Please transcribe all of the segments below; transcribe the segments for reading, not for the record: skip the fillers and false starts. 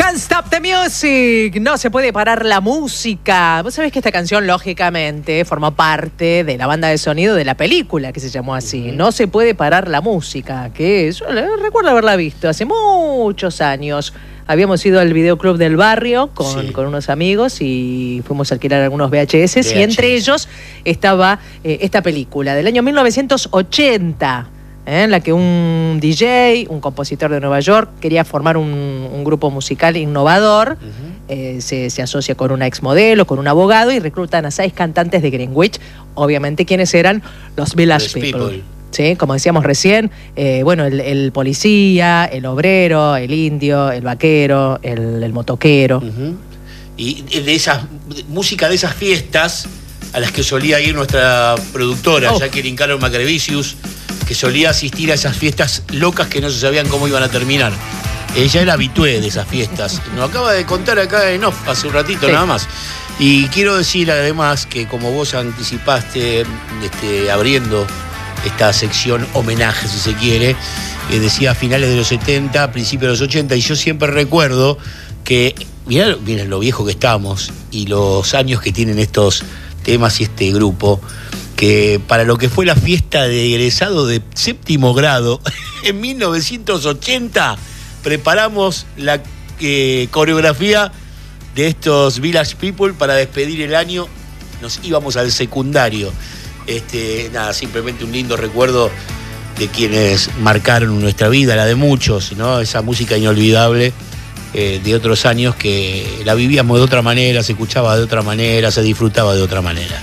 Can't Stop the Music, no se puede parar la música. Vos sabés que esta canción, lógicamente, formó parte de la banda de sonido de la película que se llamó así. No se puede parar la música, que yo recuerdo haberla visto hace muchos años. Habíamos ido al videoclub del barrio con unos amigos y fuimos a alquilar algunos VHS. Y entre ellos estaba esta película del año 1980. En la que un DJ, un compositor de Nueva York, quería formar un grupo musical innovador. Se asocia con una exmodelo, con un abogado y reclutan a 6 cantantes de Greenwich. Obviamente, ¿quiénes eran? Los Village People. ¿Sí? Como decíamos recién, el policía, el obrero, el indio, el vaquero, el motoquero. Y de esa música de esas fiestas a las que solía ir nuestra productora, Jacqueline Carol Macrevicius, que solía asistir a esas fiestas locas que no se sabían cómo iban a terminar. Ella era habitué de esas fiestas. Nos acaba de contar acá en off hace un ratito nada más. Y quiero decir además que como vos anticipaste, abriendo esta sección homenaje, si se quiere, decía a finales de los 70, principios de los 80, y yo siempre recuerdo que, mirá lo viejo que estamos y los años que tienen estos temas y este grupo, que para lo que fue la fiesta de egresado de 7º grado en 1980 preparamos la coreografía de estos Village People para despedir el año. Nos íbamos al secundario. Simplemente un lindo recuerdo de quienes marcaron nuestra vida, la de muchos, ¿no? Esa música inolvidable de otros años que la vivíamos de otra manera, se escuchaba de otra manera, se disfrutaba de otra manera.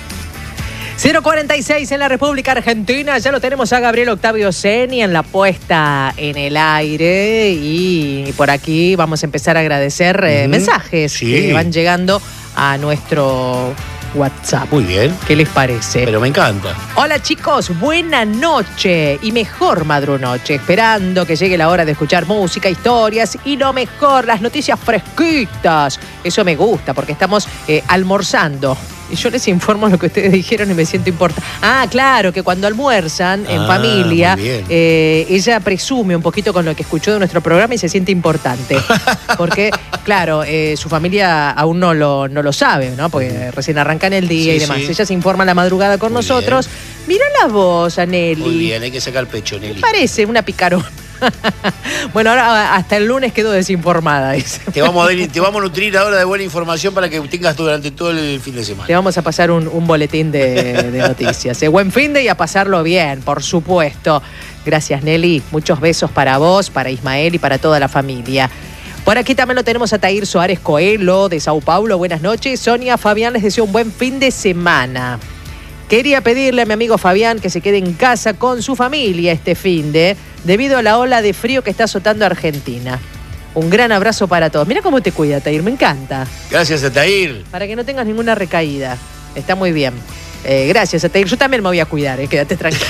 046 en la República Argentina, ya lo tenemos a Gabriel Octavio Seni en la puesta en el aire y por aquí vamos a empezar a agradecer mensajes que van llegando a nuestro WhatsApp. Muy bien. ¿Qué les parece? Pero me encanta. Hola chicos, buena noche y mejor madrunoche, esperando que llegue la hora de escuchar música, historias y lo mejor, las noticias fresquitas. Eso me gusta porque estamos almorzando. Y yo les informo lo que ustedes dijeron y me siento importante. Ah, claro, que cuando almuerzan en familia, ella presume un poquito con lo que escuchó de nuestro programa y se siente importante. Porque, claro, su familia aún no lo sabe, ¿no? Porque recién arrancan el día y demás. Ella se informa a la madrugada con nosotros. Mira la voz, Aneli. Muy bien, hay que sacar pecho, Nelly. Parece una picarona. Bueno, ahora hasta el lunes quedo desinformada. Te vamos a nutrir ahora de buena información para que tengas durante todo el fin de semana. Te vamos a pasar un boletín de noticias. Buen fin de y a pasarlo bien, por supuesto. Gracias, Nelly. Muchos besos para vos, para Ismael y para toda la familia. Por aquí también lo tenemos a Tair Soares Coelho, de Sao Paulo. Buenas noches. Sonia, Fabián les deseo un buen fin de semana. Quería pedirle a mi amigo Fabián que se quede en casa con su familia este finde, debido a la ola de frío que está azotando a Argentina. Un gran abrazo para todos. Mira cómo te cuida, Tair, me encanta. Gracias a Tair. Para que no tengas ninguna recaída. Está muy bien. Gracias a Tair. Yo también me voy a cuidar, quédate tranquilo.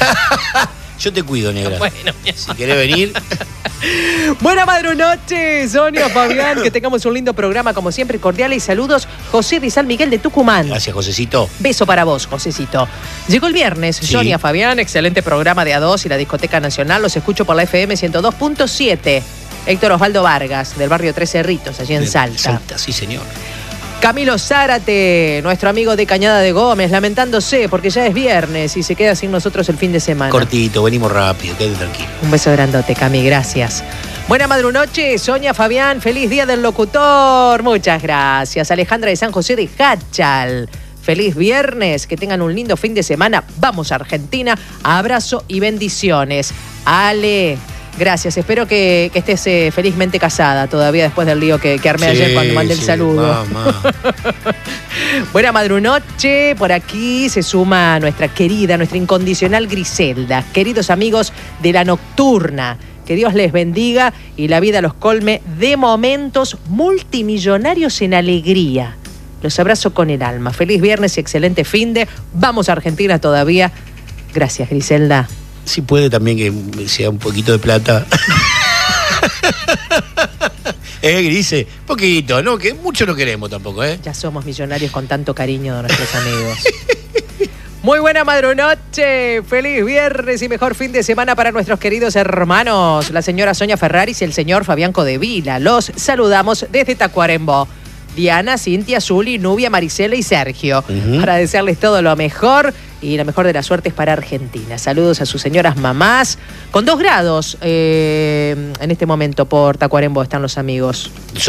Yo te cuido, negra. Bueno, si querés venir. Buena madrunoche, Sonia, Fabián. Que tengamos un lindo programa, como siempre. Cordiales y saludos, José de San Miguel de Tucumán. Gracias, Josecito. Beso para vos, Josecito. Llegó el viernes, Sonia, Fabián. Excelente programa de A2 y la Discoteca Nacional. Los escucho por la FM 102.7. Héctor Osvaldo Vargas, del barrio Tres Cerritos, allí en Salta. Salta, sí, señor. Camilo Zárate, nuestro amigo de Cañada de Gómez, lamentándose porque ya es viernes y se queda sin nosotros el fin de semana. Cortito, venimos rápido, quédate tranquilo. Un beso grandote, Cami, gracias. Buena madrunoche, Sonia, Fabián, feliz día del locutor. Muchas gracias. Alejandra de San José de Hachal. Feliz viernes, que tengan un lindo fin de semana. Vamos a Argentina, abrazo y bendiciones. Ale, gracias, espero que estés felizmente casada todavía después del lío que armé ayer cuando mandé el saludo. Buena madrunoche, por aquí se suma nuestra querida, nuestra incondicional Griselda. Queridos amigos de La Nocturna, que Dios les bendiga y la vida los colme de momentos multimillonarios en alegría. Los abrazo con el alma. Feliz viernes y excelente finde. Vamos a Argentina todavía. Gracias, Griselda. Si puede también que sea un poquito de plata. Grise, poquito, ¿no? Que mucho no queremos tampoco, ¿eh? Ya somos millonarios con tanto cariño de nuestros amigos. Muy buena madrunoche, feliz viernes y mejor fin de semana para nuestros queridos hermanos, la señora Sonia Ferraris y el señor Fabián Codevila. Los saludamos desde Tacuarembó. Diana, Cintia, Zuli, Nubia, Marisela y Sergio. Para desearles todo lo mejor y la mejor de las suertes para Argentina. Saludos a sus señoras mamás. Con 2 grados en este momento por Tacuarembó están los amigos.